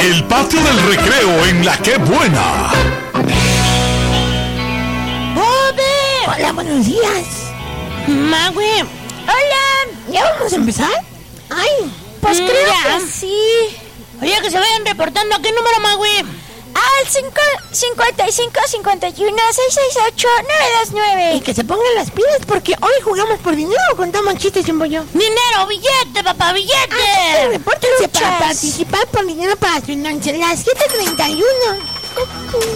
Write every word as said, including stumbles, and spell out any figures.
El patio del recreo en La Qué Buena. ¡Bobe! Hola, buenos días. Magui. Hola. ¿Ya vamos a empezar? Ay, Pues creo ya. que sí. Oye, que se vayan reportando. ¿A qué número, Magui? Al cinco, cincuenta y cinco, cincuenta y uno, seiscientos sesenta y ocho, novecientos veintinueve. Y que se pongan las pilas porque hoy jugamos por dinero o contamos chistes sin bollo. Dinero, billete, papá, billete. Ah, repórtense para Luchas. participar por dinero para su noche. Las siete treinta y uno.